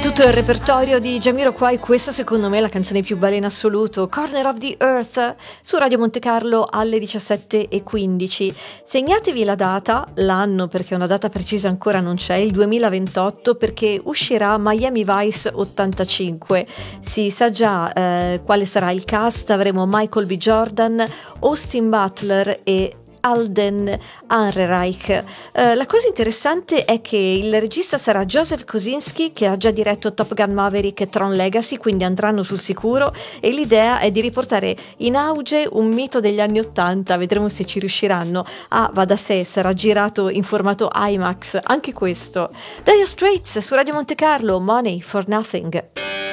Tutto il repertorio di Jamiroquai, questa secondo me è la canzone più bella in assoluto, Corner of the Earth, su Radio Monte Carlo alle 17:15. Segnatevi la data, l'anno, perché una data precisa ancora non c'è, il 2028, perché uscirà Miami Vice 85. Si sa già quale sarà il cast, avremo Michael B. Jordan, Austin Butler e Alden Ehrenreich. La cosa interessante è che il regista sarà Joseph Kosinski, che ha già diretto Top Gun Maverick e Tron Legacy, quindi andranno sul sicuro, e l'idea è di riportare in auge un mito degli anni '80. Vedremo se ci riusciranno. Va da sé, sarà girato in formato IMAX anche questo. Dire Straits su Radio Monte Carlo, Money for Nothing.